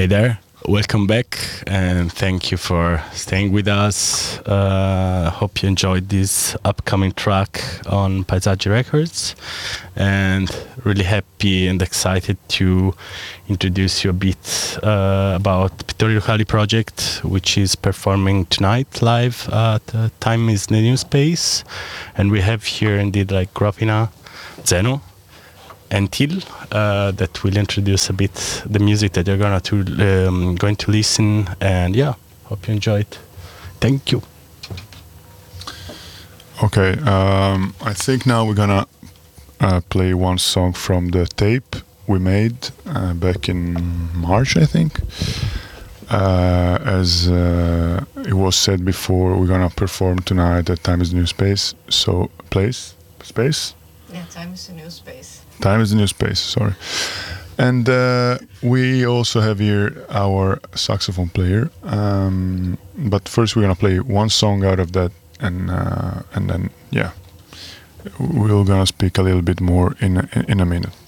Hi there, welcome back, and thank you for staying with us. Hope you enjoyed this upcoming track on Paesaggi Records, and really happy and excited to introduce you a bit about Pittori Locali project, which is performing tonight live at Time is the New Space, and we have here indeed like Gropina, Zeno, and Till that will introduce a bit the music that you're going to listen, and yeah, hope you enjoy it. Thank you. Okay, I think now we're gonna play one song from the tape we made back in March, I think. As it was said before, we're gonna perform tonight at Time is the New Space. So, space? Yeah, Time is the New Space. Time is the New Space, sorry. And we also have here our saxophone player. But first we're gonna play one song out of that, and then, yeah, we're gonna speak a little bit more in a minute.